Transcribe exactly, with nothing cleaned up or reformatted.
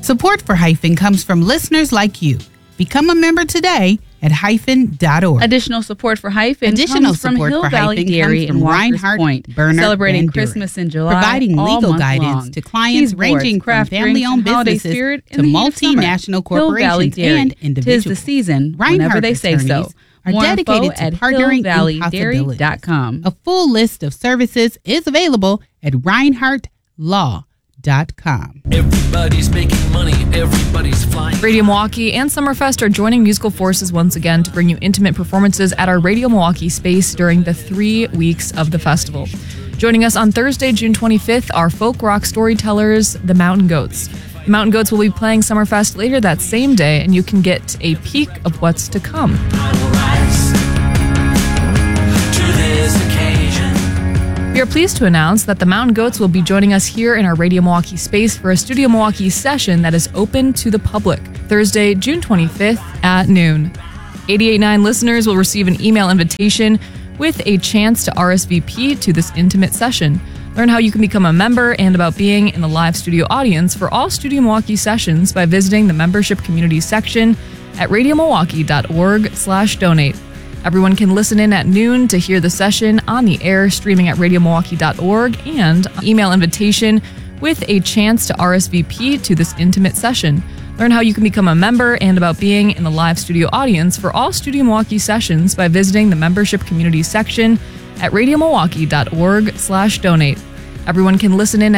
Support for Hyphen comes from listeners like you. Become a member today at hyphen dot org. Additional support for Hyphen Additional comes from support Hill for Valley Hyphen Dairy comes in from Walker's Reinhardt, Point, Bernard, celebrating and Durham. Christmas in July, Providing all legal month guidance long. to clients Cheese boards, ranging from craft family-owned drinks, and holiday businesses spirit in to the heat of summer. multinational Hill Valley corporations Dairy. and individuals. Tis the season, Reinhardt whenever they say so. attorneys are More dedicated info to at partnering hill valley in dairy possibilities. dot com. A full list of services is available at reinhardt law dot com. Everybody's making money, everybody's flying. Radio Milwaukee and Summerfest are joining musical forces once again to bring you intimate performances at our Radio Milwaukee space during the three weeks of the festival. Joining us on Thursday, June twenty-fifth, are folk rock storytellers, the Mountain Goats. The Mountain Goats will be playing Summerfest later that same day, and you can get a peek of what's to come. We are pleased to announce that the Mountain Goats will be joining us here in our Radio Milwaukee space for a Studio Milwaukee session that is open to the public, Thursday, June twenty-fifth at noon. eighty-eight point nine listeners will receive an email invitation with a chance to R S V P to this intimate session. Learn how you can become a member and about being in the live studio audience for all Studio Milwaukee sessions by visiting the membership community section at radio milwaukee dot org slash donate. Everyone can listen in at noon to hear the session on the air, streaming at radio milwaukee dot org, and email invitation with a chance to R S V P to this intimate session. Learn how you can become a member and about being in the live studio audience for all Studio Milwaukee sessions by visiting the membership community section at radio milwaukee dot org slash donate. Everyone can listen in